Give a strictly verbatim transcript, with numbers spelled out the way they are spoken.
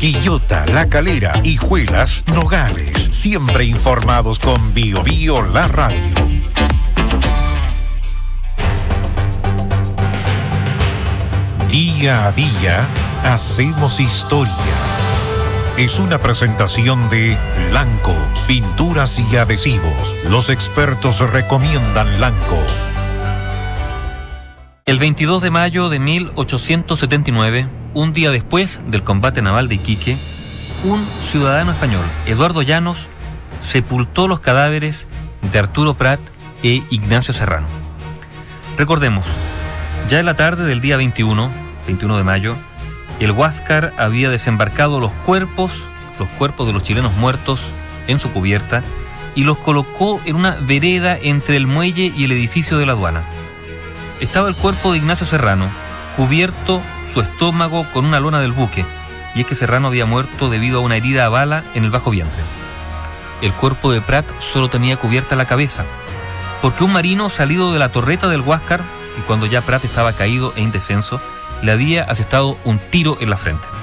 Quillota, La Calera, Hijuelas, Nogales. Siempre informados con Bio Bio La Radio. Día a día hacemos historia. Es una presentación de Lanco, pinturas y adhesivos. Los expertos recomiendan Lanco. El veintidós de mayo de mil ochocientos setenta y nueve, un día después del combate naval de Iquique, un ciudadano español, Eduardo Llanos, sepultó los cadáveres de Arturo Prat e Ignacio Serrano. Recordemos, ya en la tarde del día veintiuno, veintiuno de mayo, el Huáscar había desembarcado los cuerpos, los cuerpos de los chilenos muertos en su cubierta y los colocó en una vereda entre el muelle y el edificio de la aduana. Estaba el cuerpo de Ignacio Serrano, cubierto su estómago con una lona del buque, y es que Serrano había muerto debido a una herida a bala en el bajo vientre. El cuerpo de Prat solo tenía cubierta la cabeza, porque un marino salido de la torreta del Huáscar, y cuando ya Prat estaba caído e indefenso, le había asestado un tiro en la frente.